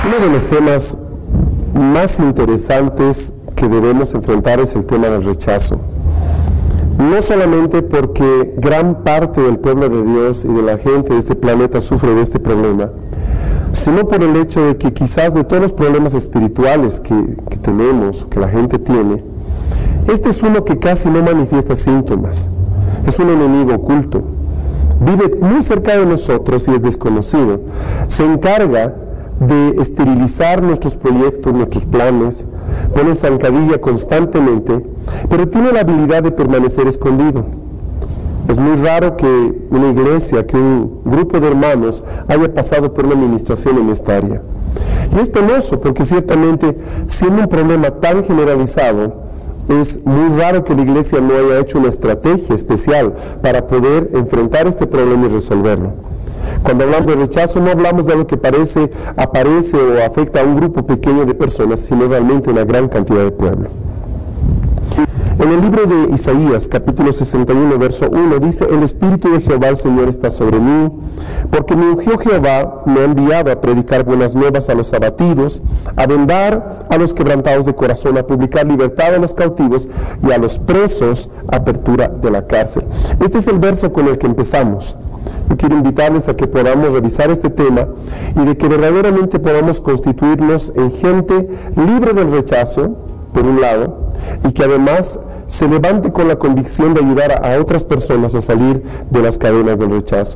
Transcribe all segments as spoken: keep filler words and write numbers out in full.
Uno de los temas más interesantes que debemos enfrentar es el tema del rechazo. No solamente porque gran parte del pueblo de Dios y de la gente de este planeta sufre de este problema, sino por el hecho de que quizás de todos los problemas espirituales que, que tenemos, que la gente tiene, este es uno que casi no manifiesta síntomas. Es un enemigo oculto. Vive muy cerca de nosotros y es desconocido. Se encarga de esterilizar nuestros proyectos, nuestros planes, pone zancadilla constantemente, pero tiene la habilidad de permanecer escondido. Es muy raro que una iglesia, que un grupo de hermanos haya pasado por una administración en esta área. Y es penoso porque ciertamente, siendo un problema tan generalizado, es muy raro que la iglesia no haya hecho una estrategia especial para poder enfrentar este problema y resolverlo. Cuando hablamos de rechazo, no hablamos de algo que parece, aparece o afecta a un grupo pequeño de personas, sino realmente una gran cantidad de pueblo. En el libro de Isaías, capítulo sesenta y uno, verso uno, dice: el Espíritu de Jehová el Señor está sobre mí, porque me ungió Jehová, me ha enviado a predicar buenas nuevas a los abatidos, a vendar a los quebrantados de corazón, a publicar libertad a los cautivos y a los presos, apertura de la cárcel. Este es el verso con el que empezamos. Yo quiero invitarles a que podamos revisar este tema y de que verdaderamente podamos constituirnos en gente libre del rechazo, por un lado, y que además se levante con la convicción de ayudar a, a otras personas a salir de las cadenas del rechazo.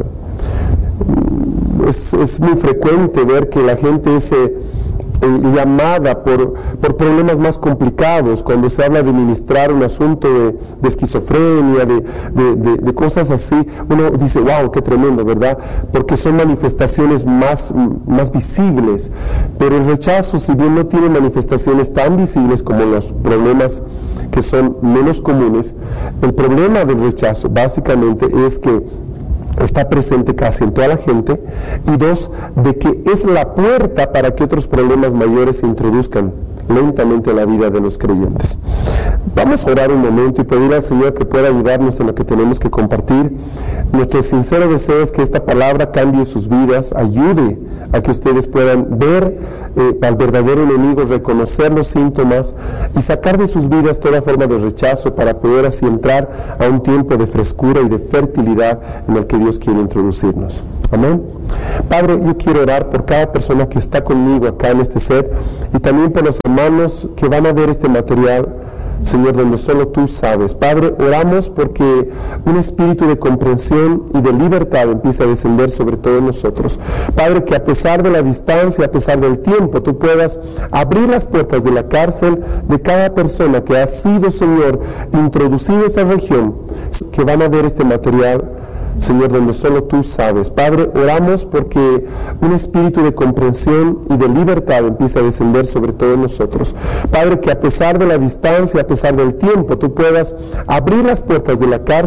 Es, es muy frecuente ver que la gente es eh, eh, llamada por, por problemas más complicados, cuando se habla de ministrar un asunto de, de esquizofrenia, de, de, de, de cosas así. Uno dice, wow, qué tremendo, ¿verdad? Porque son manifestaciones más, más visibles, pero el rechazo, si bien no tiene manifestaciones tan visibles como los problemas que son menos comunes, el problema del rechazo básicamente es que está presente casi en toda la gente, y dos, de que es la puerta para que otros problemas mayores se introduzcan lentamente en la vida de los creyentes. Vamos a orar un momento y pedir al Señor que pueda ayudarnos en lo que tenemos que compartir. Nuestro sincero deseo es que esta palabra cambie sus vidas, ayude a que ustedes puedan ver eh, al verdadero enemigo, reconocer los síntomas y sacar de sus vidas toda forma de rechazo para poder así entrar a un tiempo de frescura y de fertilidad en el que Dios quiere introducirnos. Amén. Padre, yo quiero orar por cada persona que está conmigo acá en este set y también por los hermanos que van a ver este material, Señor, donde solo tú sabes. Padre, oramos porque un espíritu de comprensión y de libertad empiece a descender sobre todos nosotros. Padre, que a pesar de la distancia, a pesar del tiempo, tú puedas abrir las puertas de la cárcel de cada persona que ha sido, Señor, introducida a esa región, que van a ver este material, Señor, donde solo tú sabes. Padre, oramos porque un espíritu de comprensión y de libertad empiece a descender sobre todos nosotros. Padre, que a pesar de la distancia, a pesar del tiempo, tú puedas abrir las puertas de la cárcel